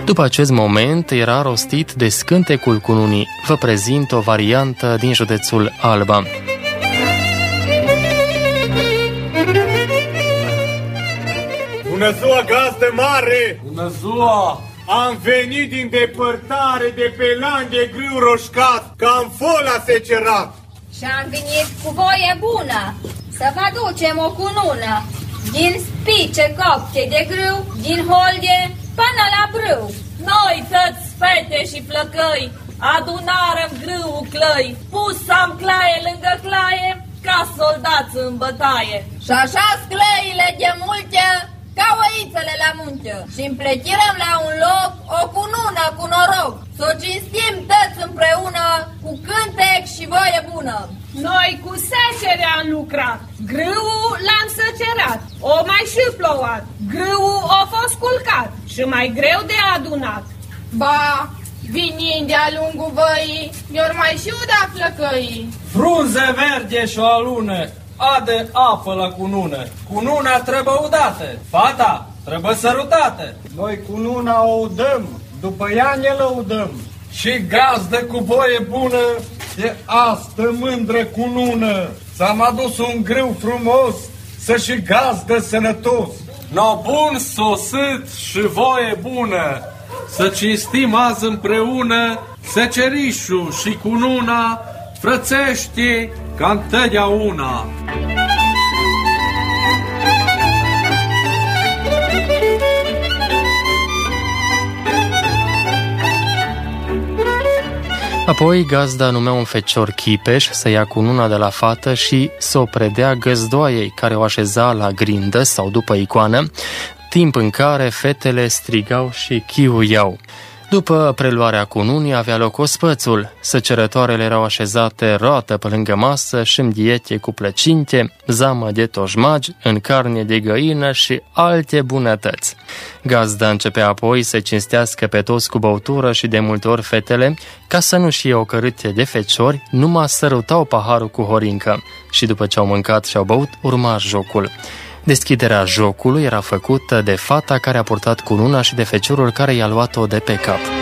După acest moment era rostit de scântecul cununii. Vă prezint o variantă din județul Alba. Bună ziua, gazdă mare! Bună ziua! Am venit din depărtare de pe lan de grâu roșcat, că am fola secerat. Și am venit cu voie bună să vă ducem o cunună din spice copte de grâu, din holde până la brâu. Noi, tăți, fete și flăcăi, adunarăm grâul clăi, pus-am claie lângă claie, ca soldați în bătaie. Și așa sclăile de multe, ca oițele la munte, și împletirăm la un loc o cunună cu noroc, să o cinstim toți împreună cu cântec și voie bună. Noi cu secere am lucrat, grâul l-am săcerat, o mai și plouat, grâul a fost culcat și mai greu de adunat. Ba, vinind de-a lungul văii, mi-or mai și uda flăcăii. Frunze verde și o alună, adă apă la cunună. Cununa trebuie udată, fata trebuie sărutată. Noi cununa o udăm, după ea ne lăudăm. Și gazdă cu voie bună, De astă mândră cunună, s-am adus un grâu frumos, să și gazdă sănătos. n-o bun sosit și voie bună, să cinstim azi împreună secerișul și cununa, frățește ca întotdeauna. Apoi gazda numea un fecior Chipeș să ia cununa de la fată și să o predea găzdoaiei, care o așeza la grindă sau după icoană, timp în care fetele strigau și chiuiau. După preluarea cununii avea loc ospățul. Săcerătoarele erau așezate roată pe lângă masă și în diete cu plăcinte, zamă de toșmagi, în carne de găină și alte bunătăți. Gazda începea apoi să cinstească pe toți cu băutură și de multe ori fetele, ca să nu știe o cărâție de feciori, numai sărutau paharul cu horincă. Și după ce au mâncat și au băut, urma jocul. Deschiderea jocului era făcută de fata care a purtat cununa și de feciorul care i-a luat-o de pe cap.